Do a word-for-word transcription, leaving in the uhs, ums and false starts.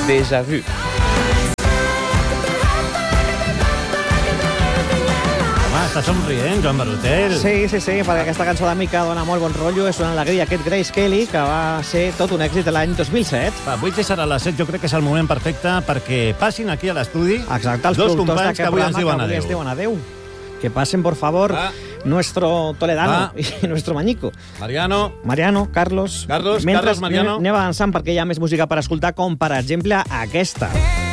Déjà Vu. Està somrient, Joan Barutel. Sí, sí, sí, perquè aquesta cançó de Mica dona molt bon rotllo, és una alegria. Aquest Grace Kelly, que va ser tot un èxit l'any dos mil set. Va, avui serà a les set, jo crec que és el moment perfecte perquè passin aquí a l'estudi Exacte, els dos productors companys d'aquest que avui ens programa diuen que avui adéu. ens diuen adéu. Que pasen, por favor, Ah. nuestro Toledano Ah. i nuestro Mañico. Mariano. Mariano, Carlos... Carlos, Mentre Carlos, Mariano. anem avançant perquè hi ha més música per escoltar, com per exemple aquesta.